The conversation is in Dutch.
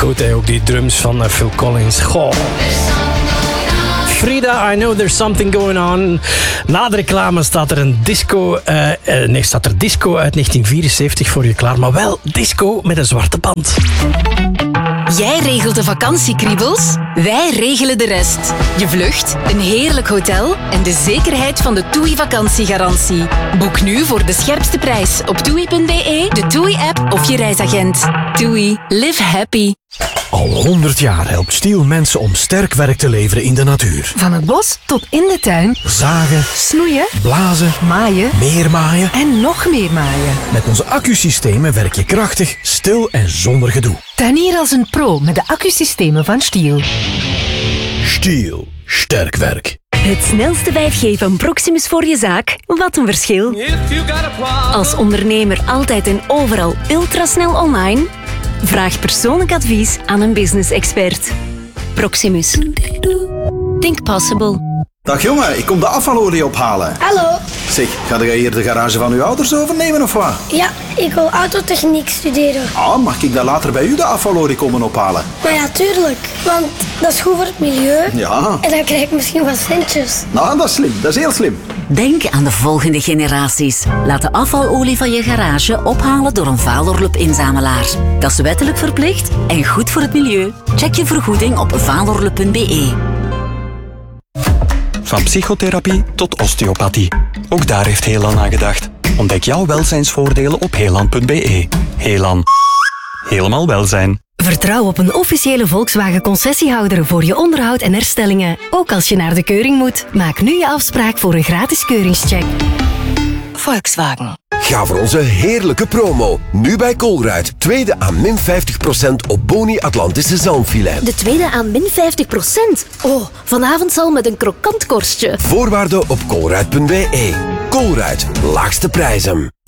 Goed, hè? Ook die drums van Phil Collins. Goh. Frida, I know there's something going on. Na de reclame staat er disco uit 1974 voor je klaar. Maar wel disco met een zwarte band. Jij regelt de vakantiekriebels, wij regelen de rest. Je vlucht, een heerlijk hotel en de zekerheid van de TUI vakantiegarantie. Boek nu voor de scherpste prijs op TUI.be, de TUI-app of je reisagent. TUI. Live happy. Al 100 jaar helpt Stiel mensen om sterk werk te leveren in de natuur. Van het bos tot in de tuin. Zagen, Snoeien, blazen, maaien, meer maaien. en nog meer maaien. Met onze accusystemen werk je krachtig, stil en zonder gedoe. Tuinier als een pro met de accusystemen van Stiel. Stiel. Sterk werk. Het snelste 5G van Proximus voor je zaak? Wat een verschil. Als ondernemer altijd en overal ultrasnel online? Vraag persoonlijk advies aan een business-expert. Proximus. Think possible. Dag jongen, ik kom de afvalolie ophalen. Hallo. Zeg, ga jij hier de garage van uw ouders overnemen of wat? Ja, ik wil autotechniek studeren. Ah, mag ik dan later bij u de afvalolie komen ophalen? Maar ja, tuurlijk. Want dat is goed voor het milieu. Ja. En dan krijg ik misschien wat centjes. Nou, dat is slim. Dat is heel slim. Denk aan de volgende generaties. Laat de afvalolie van je garage ophalen door een Valorlup-inzamelaar. Dat is wettelijk verplicht en goed voor het milieu. Check je vergoeding op valorlup.be. Van psychotherapie tot osteopathie. Ook daar heeft Helan aan gedacht. Ontdek jouw welzijnsvoordelen op helan.be. Helan. Helemaal welzijn. Vertrouw op een officiële Volkswagen concessiehouder voor je onderhoud en herstellingen. Ook als je naar de keuring moet. Maak nu je afspraak voor een gratis keuringscheck. Volkswagen. Ga voor onze heerlijke promo. Nu bij Colruyt. Tweede aan min 50% op Boni Atlantische zalmfilet. De tweede aan min 50%. Oh, vanavond zal met een krokant korstje. Voorwaarden op colruyt.be. Colruyt. Laagste prijzen.